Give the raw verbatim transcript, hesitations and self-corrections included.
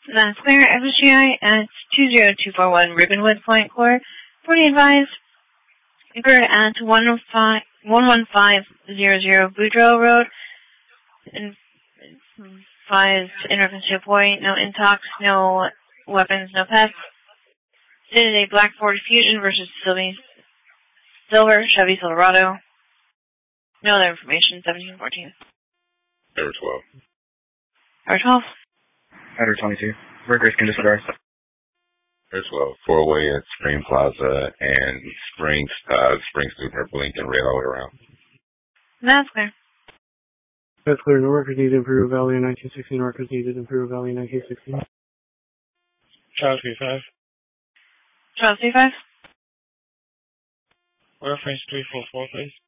That's clear. F S G I at two zero two four one Ribbonwood Point Court. forty advised. Anchor at one one five zero zero Boudreaux Road. Advised interference to a point. No intox, no weapons, no pets. This is a Black Ford Fusion versus Sylvie Silver, Chevy Silverado. No other information. seventeen fourteen. Number twelve. Number twelve. Number twenty-two. Workers can disregard. Number twelve. Four-way at Spring Plaza and Spring, uh, Spring Super blinking red all the way around. That's clear. That's clear. No workers needed in Peru Valley in nineteen sixteen. Workers needed in Peru Valley in nineteen sixteen. Charles three five. Charles three five. Reference three four four, please.